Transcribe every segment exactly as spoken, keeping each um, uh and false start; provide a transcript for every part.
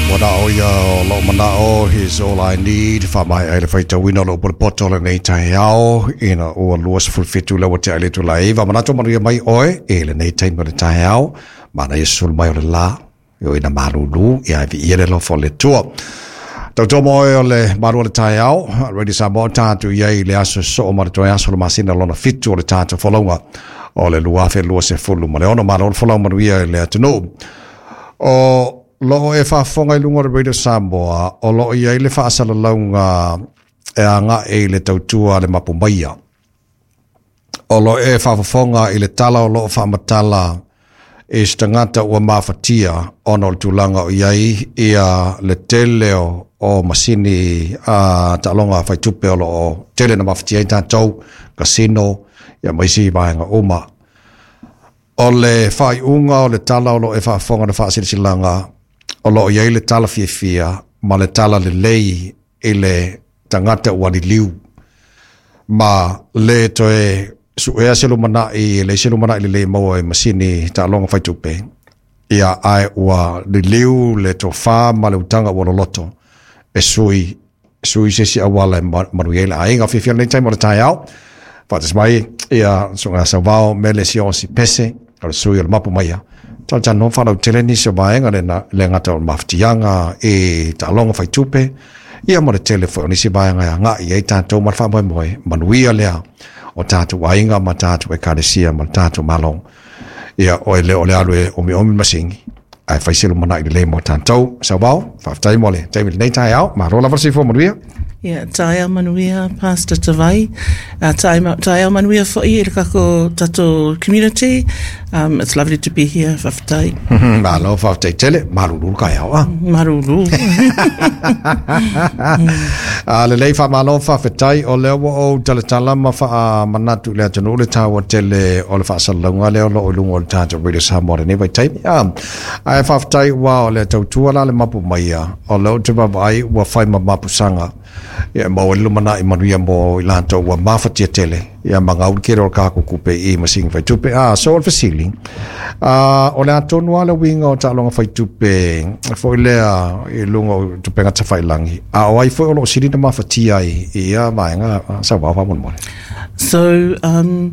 Manao ia lo manao is all I need fa mai ai le faita wina lo por poto le nei tai ao ina o luas fulfitu le wate ale tu lai va manato maria mai oe e le nei tai mo le tai ao mana yesul mai o la yo ina marulu ia vi ile lo fo le tua tau to mo le maru le tai ao ready sa mo tatu ia le aso so mo to aso lo masina lo na fitu le tatu folonga o le lua fe lua se fulu ma le ono maru folonga maria le atu o lo e fa fonga lungo radio Samoa o lo ia le fa sala launga e anga e le tautua le mapumaia o lo e fa fonga i le tala o lo fa matala e stangata o mafatia ono tulanga o iai ia le teleo o masini a talonga fa tupe o lo tele na mafatia ta tau casino ia maisi bainga uma o le fa unga o le tala o lo e fa fonga na fa silanga o lo ia le tala fia fia ma le tala le lei e le tangata wani liu ma le toe su ea selu mana i le selu mana i le maua e masini ta longa fai tupe ia ai ua le liu le to fa ma le utanga wano loto e sui sui se si awala e maruiela a inga fia fia nei tai mora tai au fatas mai ia sunga sa vao me le si osi pese o sui o le mapu maia tal tan non fala teleni se vaenga le na le ngata o maftianga e ta longa fai tupe ia mo le telefoni se vaenga nga ia ta to mar fa mo mo manuia le o tatu wainga ma tatu e karesia ma tatu malong ia o le o le alu o mi o mi masingi ai fai selo mana i le mo tanto sa bao fa tai mo le tai nei tai au ma rola versi fo manuia. Yeah, tai manuia Pastor Tavai. Uh, tai tai manuia for i le kako tato community. Um, it's lovely to be here. Fafatai. Malo fafatai tele marulu kai au. Marulu. Ah, le lei fa malo fafatai o le o tele tala ma fa manatu le tonu le tawa tele o le fa salonga le o lo lungo le tato radio Samoa ne vai tai. Um, ai fafatai wa o le tautua la le mapu maia o lo te vai wa fai ma mapu sanga. Ya mau lu mana i manuia mo ilanto wa mafatia tele ya mangau kero ka ku kupe i masing fai tupe ah so al facility ah o la tonu ala winga o ta longa fai tupe fo le i lungo tupe ngata fai langi ah o ai fo o lo siri na mafatia i ia vainga sa wa fa mon. So um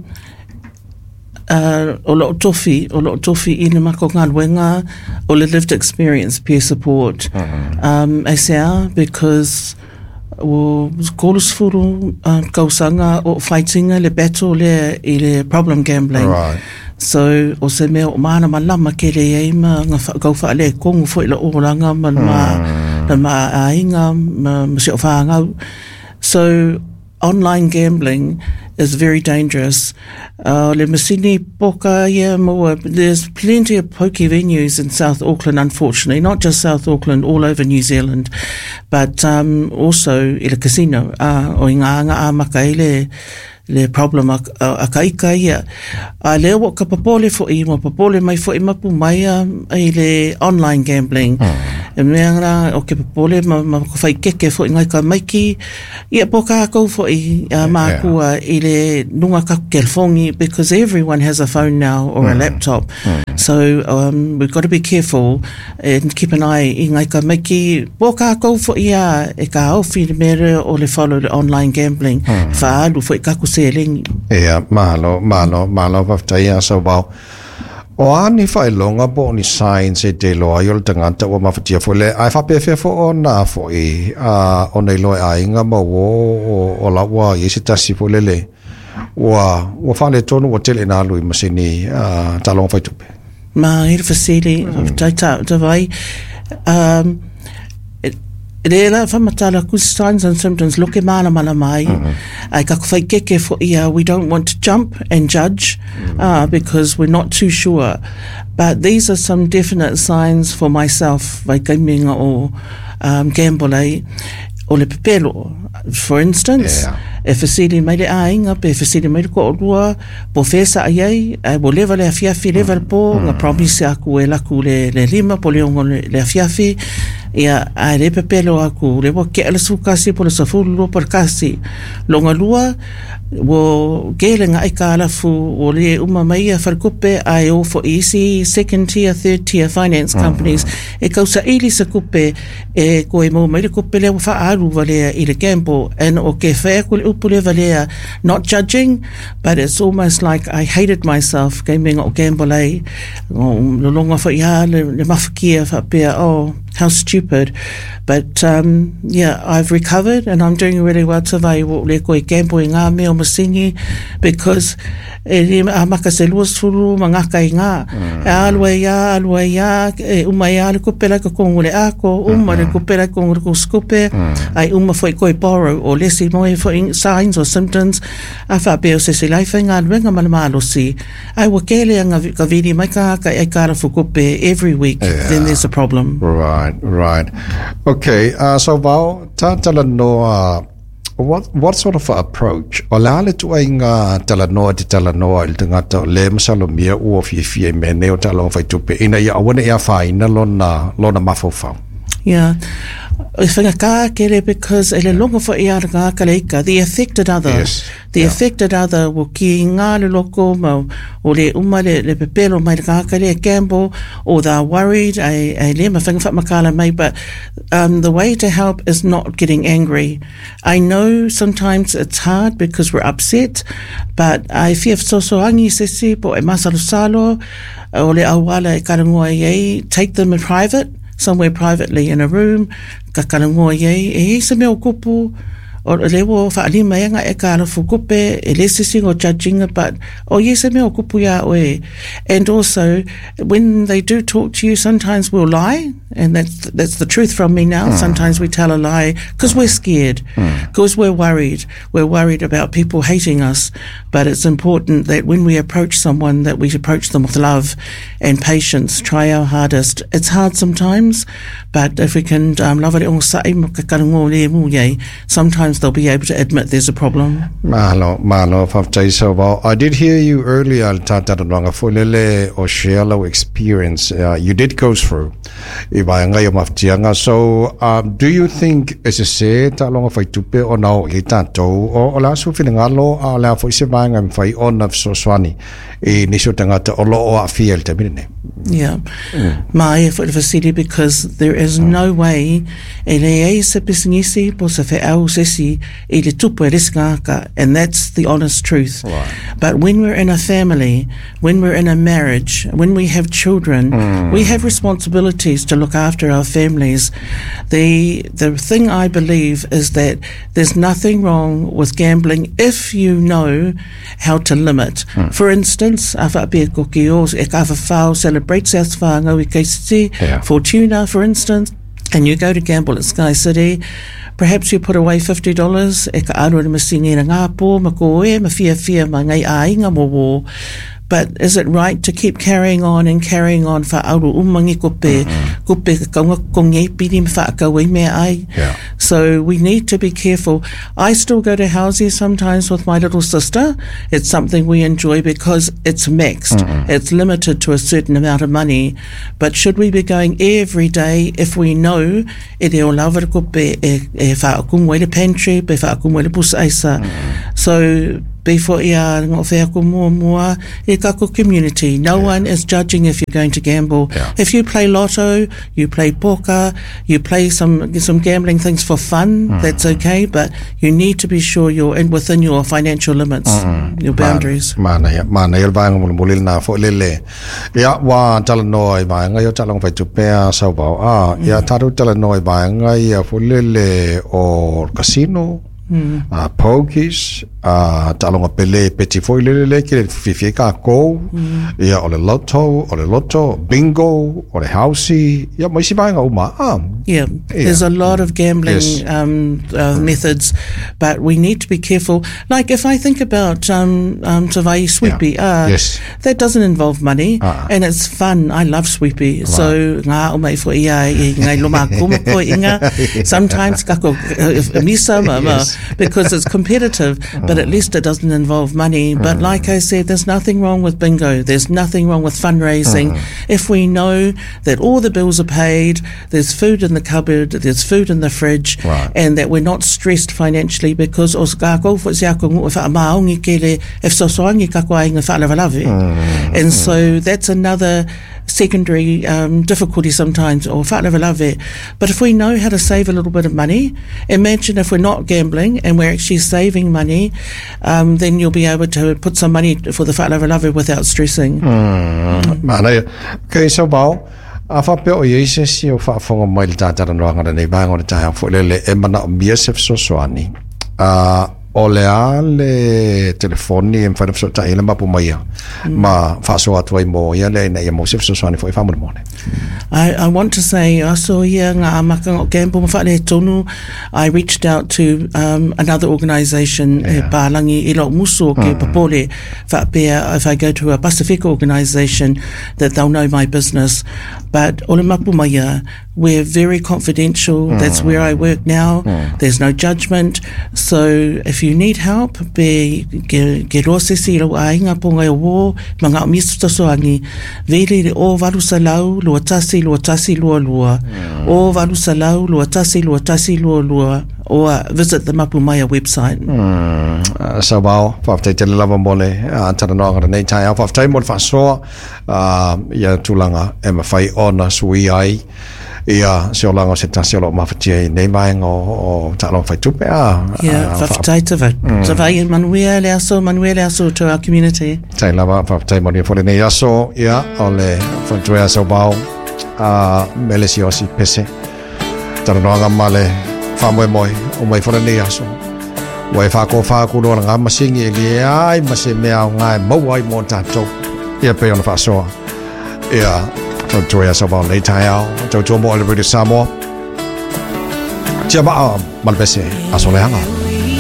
Uh, o lo tofi, o lo tofi i le mako ngā luenga, o le lived experience peer support. Mm-hmm. Um, e sea, because o kolos furu uh, kausanga o fightinga le battle le i le problem gambling. Right. So, o se mea o maana malama ke le eima ngā kau wha le kongu fo i la oranga ma ma ma ainga ma ma se o whaangau. So, online gambling is very dangerous. Uh, le masini poka ia moa. There's plenty of pokie venues in South Auckland, unfortunately, not just South Auckland, all over New Zealand, but um, also i le casino. Uh, o inga anga a maka i le, le problem a, a, a kaika ia. A leo wa ka papole fo i, mo papole mai fo i mapu mai a i le online gambling. Mm. E mea ngā o ke papole ma, ma ko whai keke fo i ngai ka maiki. Ia poka a kou fo i uh, mākua yeah. i le nunga kaku ke fongi, because everyone has a phone now or mm. a laptop. Mm. So um, we've got to be careful and keep an eye i ngai ka maiki. Poka a kou fo i a e ka awhi le mere o le follow le online gambling. Mm. Whaalu fo i kaku se lengi. Ia, mahalo, mahalo, mahalo whaftai a sa wau. O ani whai longa po ni science e te loa i o le tangata o mawhatia fo le ai whapewhia fo o nā fo i uh, o nei loa a inga ma o, o, o la ua i se tasi fo le le ua ua whale tonu o tele nā lui masini uh, talonga whai tupe. Ma hira whasiri, whaftai ta, ta vai. Um, Rela whamatala ku signs and symptoms loke mana mana mai. Mm-hmm. Ai kako whai keke fo ia, we don't want to jump and judge mm-hmm. uh, because we're not too sure. But these are some definite signs for myself, vai kaiminga o um, gamble ai, o le pepelo. For instance, yeah. e whasiri mai le ainga, pe whasiri mai le ko orua, po whesa ai ai, ai bo lewa le awhiawhi lewa le po, ngā promise aku e laku le, le lima, po leongo le, le awhiawhi, Ia, a re pepelo aku, re wa ke ala su kasi po le safulu lo par kasi. Longa lua, wo gele nga ika alafu o le uma mai a wharkupe ai o for easy second tier, third tier finance companies. Mm-hmm. E kausa ili sa kupe e koe mo mai le kupe le wha aru valea i le gamble. And o ke whea ko le upu le valea, not judging, but it's almost like I hated myself gaming o gamble ai. O longa wha ia le, le mawhakia wha pia, oh, how stupid. But um, yeah, I've recovered and I'm doing really well today. Le koe gamble i ngā mea o masingi, because e re a maka se lua suru mangaka i ngā. E alua ia, alua ia, e uma ia le kupera ka kongu le ako, uma le kupera kongu le kuskupe, ai uma foi koe borrow, o lesi moe foi signs or symptoms, a wha beo se se laifa ngā luenga malamalo si. Ai wa kele anga ka vidi mai ka ka e kara fukupe every week, yeah. Then there's a problem. Right, right. Okay, uh, so Val, ta tala noa, what what sort of approach o la le tu inga tala noa te tala noa il tangata le masalo mia o fi fi me ne o tala fai tu pe ina ia wana ia fai na lona lona mafo. Yeah. Because ele longa fo ia ngā kaleika, the affected other, yes. the yeah. affected other will ki ngā le loko ma o le uma le, le pepelo mai ngā kale gamble, or they're worried, ai, ai le ma whanga whamakala mai, but um, the way to help is not getting angry. I know sometimes it's hard because we're upset, but I fia sosoangi se se po e masalo salo, o le awala e karangoa iei, take them in private, somewhere privately in a room, ka karangoa iei, e se mea o kupu, o le wo whaalima e ngā e ka arafu kupe, e le sising o judging, but o ye se mea o kupu ia oe. And also, when they do talk to you, sometimes we'll lie, and that's that's the truth from me now. Mm. Sometimes we tell a lie because we're scared, because mm. we're worried. We're worried about people hating us, but it's important that when we approach someone, that we approach them with love and patience, try our hardest. It's hard sometimes, but if we can um, love it, sometimes they'll be able to admit there's a problem. Malo, malo, well, I did hear you earlier, Tataranga, Fulele or Shielo experience uh, you did go through. So, um, do you think, as I said, along of a tupe or no, Itato, or also feeling allo, allow for Sibang and Fai on of Soswani, in Nishotangata or Lo or Fiel Tabine? Yeah, my for the city, because there is no way ele se pisingisi po se fe au sesi ele tupu risngaka, and that's the honest truth. Right. But when we're in a family, when we're in a marriage, when we have children, mm. we have responsibilities to look after our families. The the thing I believe is that there's nothing wrong with gambling if you know how to limit. Mm. For instance, afa pe kokios e ka fa celebrate South Whānau i K C T, yeah. Fortuna, for instance, and you go to gamble at Sky City, perhaps you put away fifty dollars, e ka aro na masingi na ngā pō, ma ko e, ma fia fia, ma ngai ainga mo wō. But is it right to keep carrying on and carrying on for auru umangi ko pe, mm-hmm. ko pe kaunga kongi piri me whaakawai mea ai? Yeah. So we need to be careful. I still go to houses sometimes with my little sister. It's something we enjoy because it's mixed. Mm-hmm. It's limited to a certain amount of money. But should we be going every day if we know e reo lawa ko pe e, e whaakungwai le pantry, pe whaakungwai le pusa aisa. Mm-hmm. So before ia ngō whea ko mua mua e kako community. No yeah. one is judging if you're going to gamble. Yeah. If you play lotto, you play poker, you play some some gambling things for fun, mm. that's okay, but you need to be sure you're in within your financial limits, mm. your boundaries. Mana ya, mana ya bang mulil na fo lele. Ya wa talanoi ba ngai talang fai tupea sau bao. Ah, ya taru talanoi ba ngai fo lele o casino. Mm. Uh, pokies, uh, talonga pele peti foi le le ke fifi ka ko ia o le lotto o le lotto bingo o le housey ia mai si vai nga uma ah yeah, yeah there's a lot of gambling yes. um, uh, mm. methods, but we need to be careful. Like if I think about um, um, Tawai Sweepy, yeah. uh, yes. that doesn't involve money uh-huh. and it's fun. I love Sweepy, right. So ngā o mai fo ia i ngai loma kuma ko inga sometimes kako misa ma because it's competitive, but at least it doesn't involve money. But like I said, there's nothing wrong with bingo. There's nothing wrong with fundraising. Mm. If we know that all the bills are paid, there's food in the cupboard, there's food in the fridge, right. and that we're not stressed financially because os ka ko fo sia ko ngu fa maongi kele if so soangi ka kwa inga fa lavalave. And so that's another secondary um, difficulty sometimes, or fa lavalave. But if we know how to save a little bit of money, imagine if we're not gambling and we're actually saving money, um, then you'll be able to put some money for the fa lavalave without stressing. Mana ke so bao a fa pe o yese si o fa fonga mai ta ta no nga nei ba ngona ta fo le le e mana o biesef so soani a o le ale telefoni em fa so ta ele ma pu mai ma fa so atu ai mo ya le na ya mo sef so soani fo e fa mo mo I, I want to say I saw here ngā maka o gamble ma whale tonu. I reached out to um, another organisation yeah. e Pālangi i lo muso ke mm. papole whapea if I go to a Pacifica organisation that they'll know my business. But ole mapu maia, we're very confidential. Mm. That's where I work now. Mm. There's no judgment. So if you need help, be ke ke rosesi lo ainga ponga o manga misto soangi vele o valu salau lo tasi lo tasi lo lo o valu salau lo tasi lo tasi lo lo or visit the Mapumaya website. Mm. So bao whaftai te lava mole antara noanga nei tai au whaftai mo whasoa ia tūlanga e mawhai ona sui ai ia seolanga se tasi o lo mawhatia nei maenga o tālong whai tupe a yeah whaftai te whai te whai manuia le aso manuia le aso to our community tai lava whaftai mo ni fore nei aso ia o le whantua aso bao mele si osi pese tara noanga male whamoe moi o mai whora nei aso wai whako whako roa ngā masingi e le ai mase mea o ngai mau ai mō tātou ia pe ona whasoa ia tau tue aso bao nei tai au tau tue mo ele British Samoa tia maa malpese aso le hanga